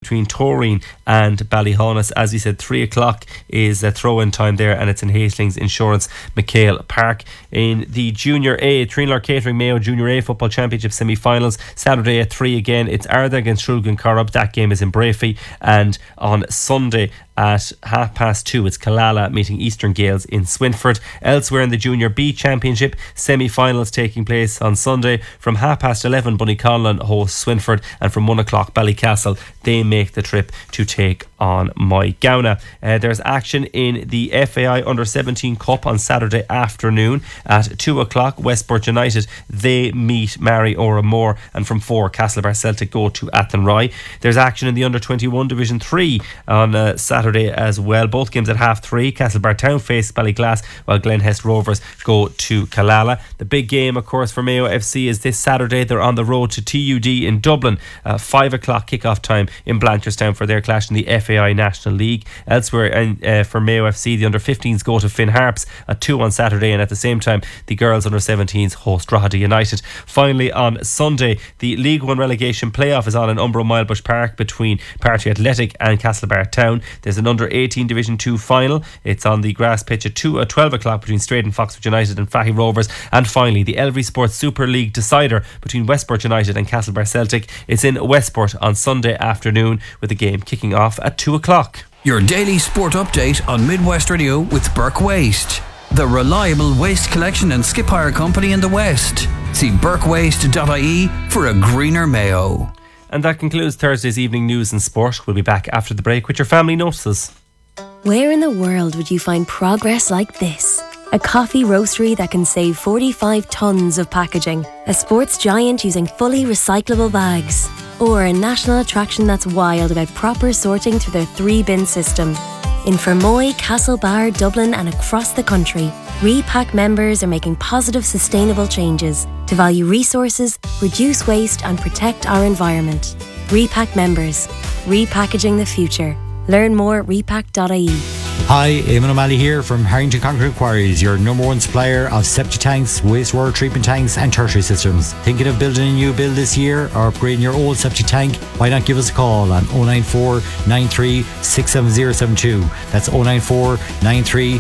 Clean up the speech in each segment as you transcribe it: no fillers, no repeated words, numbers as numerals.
between Toreen and Ballyhonus. As we said, 3 o'clock is a throw-in time there, and it's in Hastings Insurance McHale Park. In the Junior A, Trinlar Catering Mayo Junior A Football Championship semi-finals, Saturday at 3 again, it's Arda against Shrulgan Corrup. That game is in Brafey. And on Sunday at 2:30, it's Killala meeting Eastern Gales in Swinford. Elsewhere in the Junior B Championship, semi-finals taking place on Sunday. From 11:30, Bunnyconlon hosts Swinford, and from 1 o'clock, Ballycastle, they make the trip to take on Moygownagh. There's action in the FAI Under-17 Cup on Saturday afternoon at 2 o'clock. Westport United, they meet Mary O'Ramore, and from 4, Castlebar Celtic go to Athenry. There's action in the Under-21 Division 3 on Saturday as well. Both games at 3:30. Castlebar Town face Ballyglass, while Glenhest Rovers go to Killala. The big game, of course, for Mayo FC is this Saturday. They're on the road to TUD in Dublin. 5 o'clock kick-off time in Blanchardstown for their clash in the FAI National League. Elsewhere for Mayo FC, the under-15s go to Finn Harps at 2 on Saturday, and at the same time, the girls under-17s host Drogheda United. Finally, on Sunday, the League 1 relegation playoff is on in Umbro Milebush Park between Party Athletic and Castlebar Town. There's an under-18 Division 2 final. It's on the grass pitch at 12 o'clock between Straden Foxford United and Fahy Rovers. And finally, the Elvery Sports Super League decider between Westport United and Castlebar Celtic. It's in Westport on Sunday afternoon, with the game kicking off at 2 o'clock. Your daily sport update on Midwest Radio with Burke Waste, the reliable waste collection and skip hire company in the West. See burkewaste.ie for a greener Mayo. And that concludes Thursday's evening news and sport. We'll be back after the break with your family notices. Where in the world would you find progress like this? A coffee roastery that can save 45 tonnes of packaging. A sports giant using fully recyclable bags. Or a national attraction that's wild about proper sorting through their 3-bin system. In Fermoy, Castlebar, Dublin and across the country, Repack members are making positive, sustainable changes to value resources, reduce waste and protect our environment. Repack members. Repackaging the future. Learn more at repack.ie. Hi, Eamon O'Malley here from Harrington Concrete Quarries, your number one supplier of septic tanks, wastewater treatment tanks and tertiary systems. Thinking of building a new build this year or upgrading your old septic tank? Why not give us a call on 094 93 67072. That's 094 93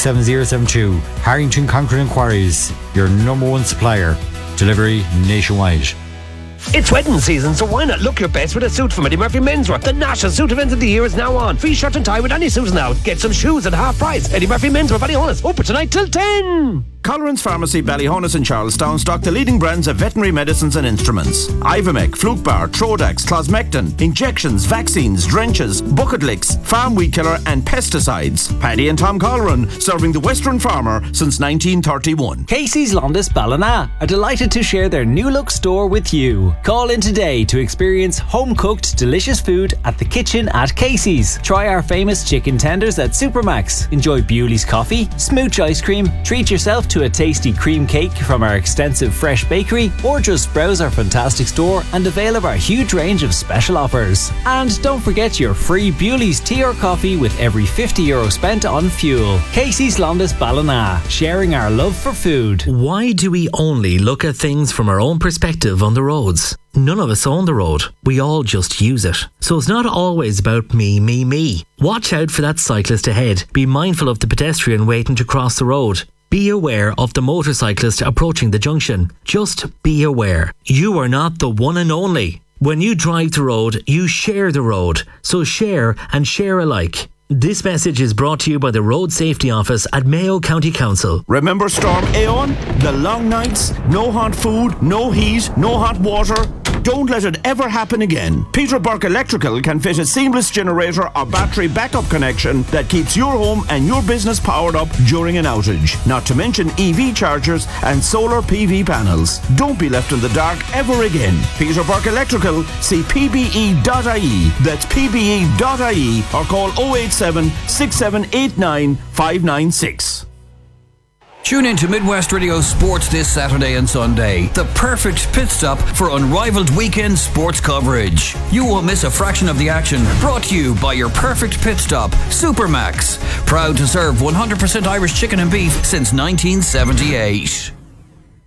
67072. Harrington Concrete Quarries, your number one supplier. Delivery nationwide. It's wedding season, so why not look your best with a suit from Eddie Murphy Menswear? The national suit event of the year is now on. Free shirt and tie with any suit now. Get some shoes at half price. Eddie Murphy Menswear, Ballyhonus. Open tonight till 10. Colleran's Pharmacy, Ballyhonus and Charlestown stock the leading brands of veterinary medicines and instruments. Ivomec, Flukebar, Trodax, Closmectin, injections, vaccines, drenches, bucket licks, farm weed killer and pesticides. Paddy and Tom Colleran, serving the Western farmer since 1931. Casey's Londis Ballina are delighted to share their new look store with you. Call in today to experience home-cooked delicious food at the kitchen at Casey's. Try our famous chicken tenders at Supermax. Enjoy Bewley's coffee, smooch ice cream, treat yourself to a tasty cream cake from our extensive fresh bakery, or just browse our fantastic store and avail of our huge range of special offers. And don't forget your free Bewley's tea or coffee with every €50 spent on fuel. Casey's Londis Ballina, sharing our love for food. Why do we only look at things from our own perspective on the roads? None of us own the road. We all just use it. So it's not always about me, me, me. Watch out for that cyclist ahead. Be mindful of the pedestrian waiting to cross the road. Be aware of the motorcyclist approaching the junction. Just be aware. You are not the one and only. When you drive the road, you share the road. So share and share alike. This message is brought to you by the Road Safety Office at Mayo County Council. Remember Storm Aeon? The long nights, no hot food, no heat, no hot water. Don't let it ever happen again. Peter Burke Electrical can fit a seamless generator or battery backup connection that keeps your home and your business powered up during an outage. Not to mention EV chargers and solar PV panels. Don't be left in the dark ever again. Peter Burke Electrical, see pbe.ie. That's pbe.ie or call 087 6789 596. Tune in to Midwest Radio Sports this Saturday and Sunday. The perfect pit stop for unrivaled weekend sports coverage. You won't miss a fraction of the action. Brought to you by your perfect pit stop, Supermax. Proud to serve 100% Irish chicken and beef since 1978.